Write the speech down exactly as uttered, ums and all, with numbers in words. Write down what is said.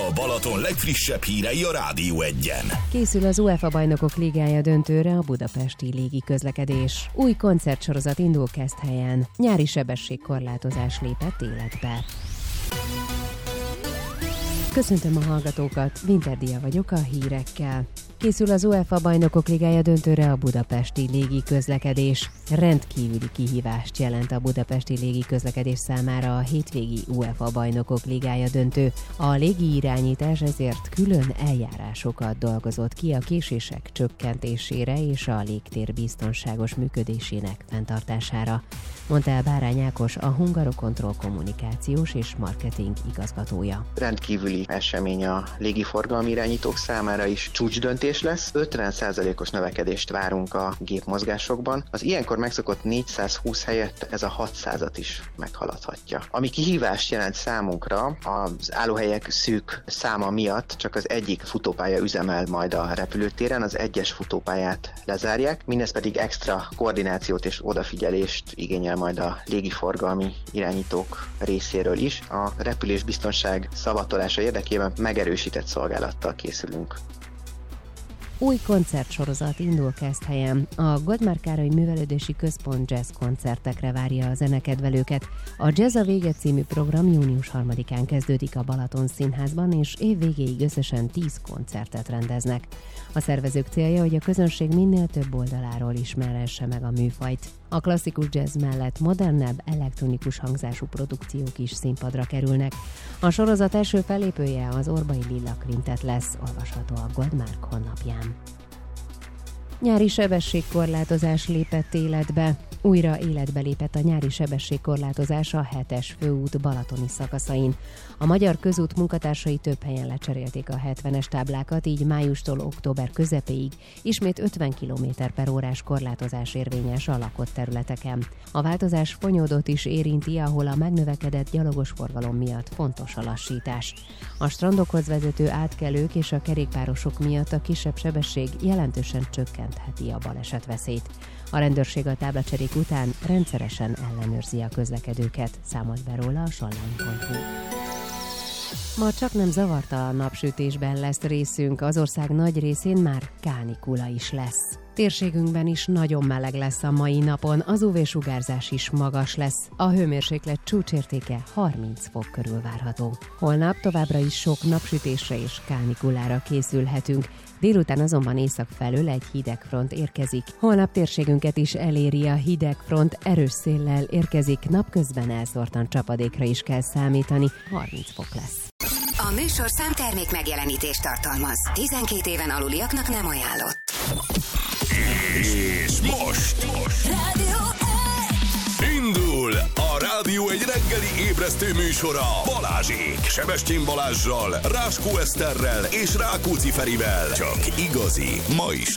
A Balaton legfrissebb hírei a Rádió Egyen. Készül az UEFA Bajnokok Ligája döntőre a budapesti légiközlekedés. Új koncertsorozat indul Keszthelyen. Nyári sebességkorlátozás lépett életbe. Köszöntöm a hallgatókat, Winterdia vagyok a hírekkel. Készül az UEFA Bajnokok Ligája döntőre a budapesti légiközlekedés. Rendkívüli kihívást jelent a budapesti légiközlekedés számára a hétvégi UEFA Bajnokok Ligája döntő. A légiirányítás ezért külön eljárásokat dolgozott ki a késések csökkentésére és a légtér biztonságos működésének fenntartására, mondta el Bárány Ákos, a Hungarocontrol kommunikációs és marketing igazgatója. Rendkívüli esemény a légiforgalmi irányítók számára is, csúcsdöntés lesz. ötven százalékos növekedést várunk a gépmozgásokban. Az ilyenkor megszokott négyszázhúsz helyett ez a hatszázat is meghaladhatja. Ami kihívást jelent számunkra, az állóhelyek szűk száma miatt csak az egyik futópálya üzemel majd a repülőtéren, az egyes futópályát lezárják, mindez pedig extra koordinációt és odafigyelést igényel majd a légiforgalmi irányítók részéről is. A repülésbiztonság szavatolása érdekében megerősített szolgálattal készülünk. Új koncertsorozat indul Keszthelyen. A Goldmár Károly Művelődési Központ jazz koncertekre várja a zenekedvelőket. A Jazz a vége című program június harmadikán kezdődik a Balaton Színházban, és év végéig összesen tíz koncertet rendeznek. A szervezők célja, hogy a közönség minél több oldaláról ismerhesse meg a műfajt. A klasszikus jazz mellett modernebb, elektronikus hangzású produkciók is színpadra kerülnek. A sorozat első fellépője az Orbai Lilla Quintet lesz, olvasható a Goldmark honlapján. Nyári sebességkorlátozás lépett életbe. Újra életbe lépett a nyári sebességkorlátozás a hetes főút balatoni szakaszain. A Magyar Közút munkatársai több helyen lecserélték a hetvenes táblákat, így májustól október közepéig ismét ötven kilométer per órás korlátozás érvényes a lakott területeken. A változás Fonyódot is érinti, ahol a megnövekedett gyalogos forgalom miatt fontos a lassítás. A strandokhoz vezető átkelők és a kerékpárosok miatt a kisebb sebesség jelentősen csökkentheti a balesetveszélyt. A rendőrség a táblacserék után rendszeresen ellenőrzi a közlekedőket, számolt be róla a sollany pont hu. Ma csak nem zavartalan napsütésben lesz részünk, az ország nagy részén már kánikula is lesz. Térségünkben is nagyon meleg lesz a mai napon, az ú vé-sugárzás is magas lesz. A hőmérséklet csúcsértéke harminc fok körül várható. Holnap továbbra is sok napsütésre és kánikulára készülhetünk. Délután azonban észak felől egy hideg front érkezik. Holnap térségünket is eléri a hideg front, erős széllel érkezik, napközben elszórtan csapadékra is kell számítani, harminc fok lesz. A műsorszám termék megjelenítést tartalmaz. tizenkét éven aluliaknak nem ajánlott. És most, most. Rádió Indul a Rádió egy reggeli ébresztő műsora Balázsék, Sebestyén Balázssal, Ráskó Eszterrel és Rákóczi Ferivel. Csak igazi, ma is